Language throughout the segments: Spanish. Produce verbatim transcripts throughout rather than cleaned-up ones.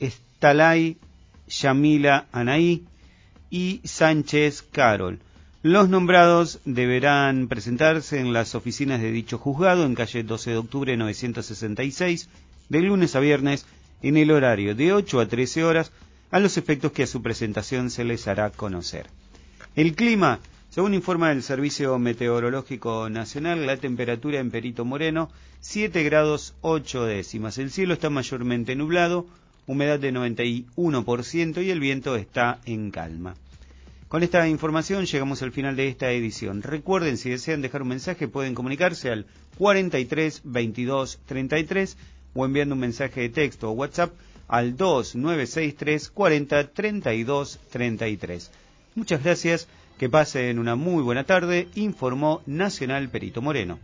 Estalay Yamila Anaí y Sánchez Carol. Los nombrados deberán presentarse en las oficinas de dicho juzgado en calle doce de octubre novecientos sesenta y seis, de lunes a viernes, en el horario de ocho a trece horas, a los efectos que a su presentación se les hará conocer. El clima, según informa el Servicio Meteorológico Nacional, la temperatura en Perito Moreno, siete grados ocho décimas. El cielo está mayormente nublado, humedad de noventa y uno por ciento y el viento está en calma. Con esta información llegamos al final de esta edición. Recuerden, si desean dejar un mensaje, pueden comunicarse al cuarenta y tres, veintidós, treinta y tres o enviando un mensaje de texto o WhatsApp al dos nueve seis tres, cuarenta, treinta y dos, treinta y tres. Muchas gracias, que pasen una muy buena tarde, informó Nacional Perito Moreno.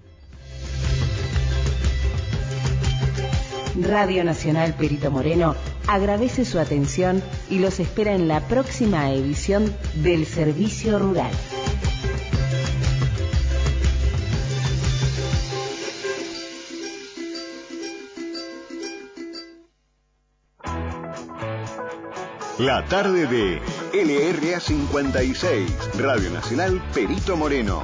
Radio Nacional Perito Moreno agradece su atención y los espera en la próxima edición del Servicio Rural. La tarde de L R A cincuenta y seis, Radio Nacional Perito Moreno.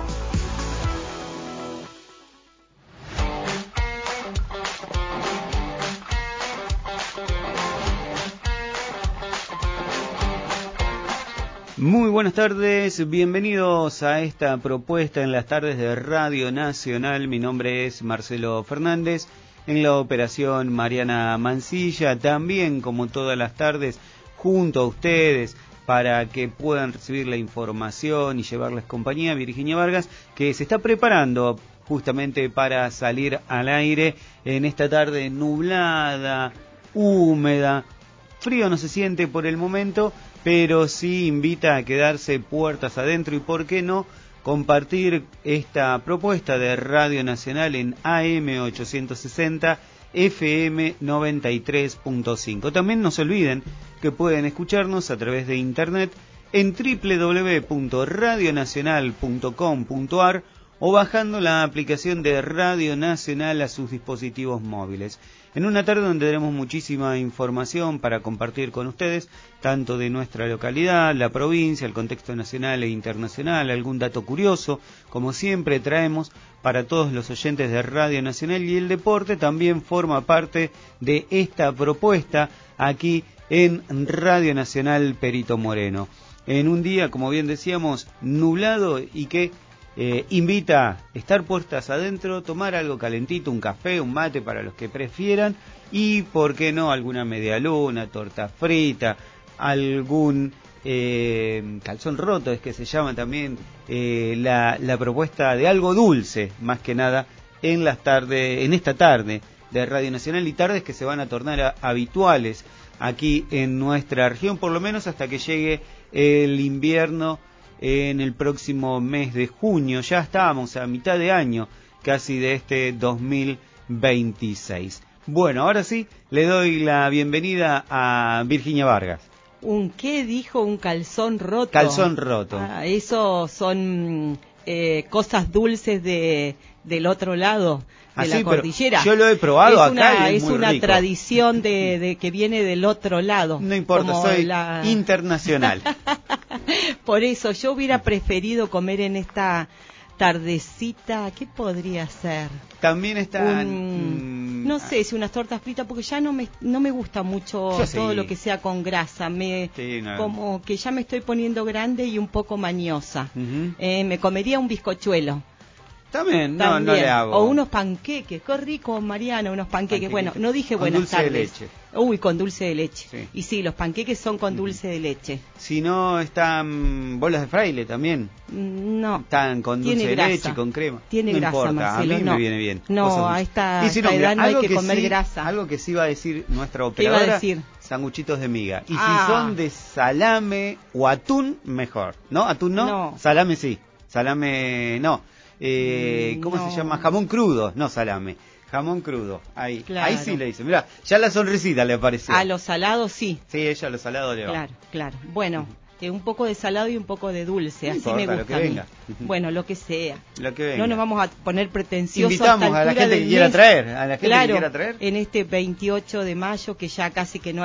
Muy buenas tardes, bienvenidos a esta propuesta en las tardes de Radio Nacional. Mi nombre es Marcelo Fernández, en la operación Mariana Mancilla, también como todas las tardes junto a ustedes para que puedan recibir la información y llevarles compañía, Virginia Vargas, que se está preparando justamente para salir al aire en esta tarde nublada, húmeda. Frío no se siente por el momento, pero sí invita a quedarse puertas adentro y, por qué no, compartir esta propuesta de Radio Nacional en A M ochocientos sesenta, F M noventa y tres punto cinco. También no se olviden que pueden escucharnos a través de internet en doble u doble u doble u punto radio nacional punto com punto a r o bajando la aplicación de Radio Nacional a sus dispositivos móviles. En una tarde donde tenemos muchísima información para compartir con ustedes, tanto de nuestra localidad, la provincia, el contexto nacional e internacional, algún dato curioso, como siempre traemos para todos los oyentes de Radio Nacional, y el deporte también forma parte de esta propuesta aquí en Radio Nacional Perito Moreno. En un día, como bien decíamos, nublado y que Eh, invita a estar puestas adentro, tomar algo calentito, un café, un mate para los que prefieran, y por qué no alguna medialuna, torta frita, algún eh, calzón roto, es que se llama también eh, la, la propuesta de algo dulce, más que nada en las tardes, en esta tarde de Radio Nacional, y tardes que se van a tornar a, habituales aquí en nuestra región, por lo menos hasta que llegue el invierno. En el próximo mes de junio, ya estábamos a mitad de año casi de este dos mil veintiséis. Bueno, ahora sí, le doy la bienvenida a Virginia Vargas. ¿Un qué dijo? ¿Un calzón roto? Calzón roto. Ah, eso son eh, cosas dulces de del otro lado de ah, la sí, cordillera. Yo lo he probado es acá una, y es, es muy una rico. Tradición de, de que viene del otro lado. No importa, como soy la... internacional. Por eso yo hubiera preferido comer en esta tardecita. ¿Qué podría ser? También están Un, mmm, no sé si unas tortas fritas, porque ya no me no me gusta mucho Yo sí. todo lo que sea con grasa. Me sí, no. como que ya me estoy poniendo grande y un poco mañosa. Uh-huh. eh, me comería un bizcochuelo. También, no, También. no le hago. O unos panqueques, qué rico, Mariana, unos panqueques. Bueno, no dije con buenas dulce tardes. de leche. Uy, con dulce de leche. Sí. Y sí, los panqueques son con dulce de leche. Si no, están bolas de fraile también. No. Están con dulce Tiene de grasa. leche, con crema. Tiene no grasa, importa, Marcelo, a mí no. me viene bien. No, a esta, y si no, esta mira, edad no hay algo que, que comer sí, grasa. Algo que sí va a decir nuestra ¿Qué operadora, iba a decir? sanguchitos de miga. Y Ah. si son de salame o atún, mejor. ¿No? ¿Atún no? No. Salame sí. Salame no. Eh, ¿Cómo no. se llama? Jamón crudo, no salame. Jamón crudo, ahí, Claro. ahí sí le dice. Mira, ya la sonrisita le apareció. A los salados sí. Sí, ella a los salados le va. Claro, claro. Bueno, eh, un poco de salado y un poco de dulce, No así importa, me gusta lo que a mí. venga. Bueno, lo que sea. Lo que venga. No nos vamos a poner pretenciosos. Invitamos a, esta a la altura gente del que quiera mes. traer, a la gente Claro, que quiera traer. en este veintiocho de mayo, que ya casi que no